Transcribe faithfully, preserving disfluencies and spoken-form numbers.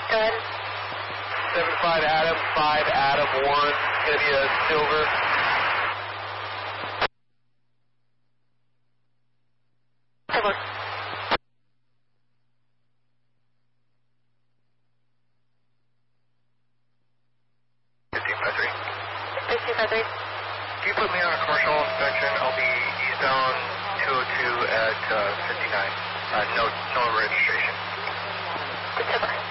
Go ahead. seven five Adam, five Adam one. Going to be a silver. Silver. fifteen five three. fifteen five three. Can you put me on a commercial inspection? I'll be eastbound two oh two at uh, fifty-nine. Uh, no, no registration. Good silver.